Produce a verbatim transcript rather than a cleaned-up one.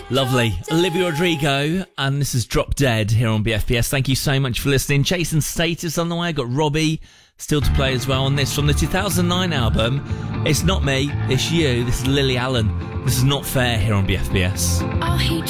Lovely. Olivia Rodrigo, and this is Drop Dead here on B F B S. Thank you so much for listening. Chasing Status on the way. I got Robbie still to play as well on this from the two thousand nine album. It's not me, it's you. This is Lily Allen. This is Not Fair here on B F B S. I'll hate